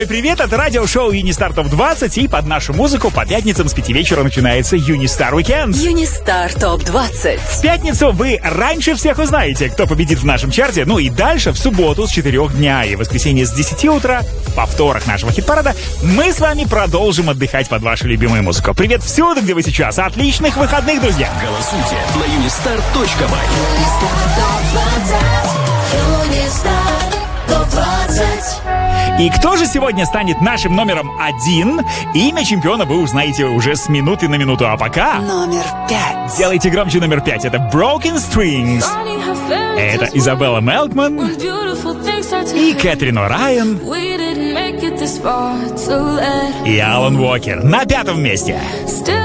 Привет, это радиошоу Юнистар ТОП 20, и под нашу музыку по пятницам с 5 вечера начинается Юнистар Уикенд. Юнистар ТОП 20. В пятницу вы раньше всех узнаете, кто победит в нашем чарте, ну и дальше в субботу с 4 дня и в воскресенье с 10 утра, повторах нашего хит-парада, мы с вами продолжим отдыхать под вашу любимую музыку. Привет всюду, где вы сейчас. Отличных выходных, друзья. Голосуйте на unistar.by. И кто же сегодня станет нашим номером 1? Имя чемпиона вы узнаете уже с минуты на минуту. А пока... Номер 5. Делайте громче номер 5. Это Broken Strings. Это Изабелла Мелкман и Кэтрин О'Райан и Алан Уокер на 5-м месте.